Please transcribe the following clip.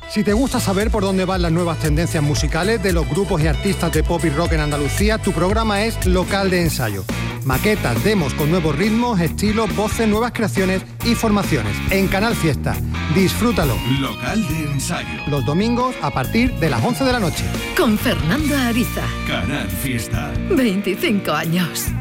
Si te gusta saber por dónde van las nuevas tendencias musicales de los grupos y artistas de pop y rock en Andalucía, tu programa es Local de Ensayo. Maquetas, demos con nuevos ritmos, estilos, voces, nuevas creaciones y formaciones. En Canal Fiesta. Disfrútalo. Local de Ensayo. Los domingos a partir de las 11 de la noche. Con Fernando Ariza. Canal Fiesta. 25 años.